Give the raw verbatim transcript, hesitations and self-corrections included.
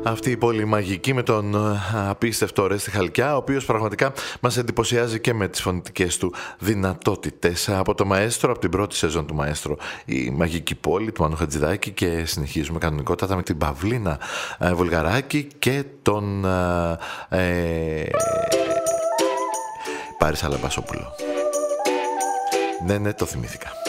Αυτή η πόλη μαγική με τον απίστευτο Ορέστη Χαλκιά, ο οποίος πραγματικά μας εντυπωσιάζει και με τις φωνητικές του δυνατότητες. Από το Μαέστρο, από την πρώτη σεζόν του Μαέστρο, η μαγική πόλη του Μάνου Χατζηδάκη, και συνεχίζουμε κανονικότατα με την Παυλίνα Βουλγαράκη και τον ε, Πάρη Σαλαμπασόπουλο. Ναι, ναι, το θυμήθηκα.